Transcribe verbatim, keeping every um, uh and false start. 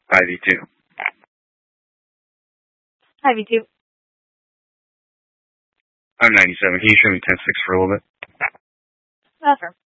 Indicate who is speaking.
Speaker 1: Hi, V two.
Speaker 2: Hi, V two.
Speaker 1: I'm ninety-seven. Can you show me ten six for a little bit?
Speaker 2: Affirm.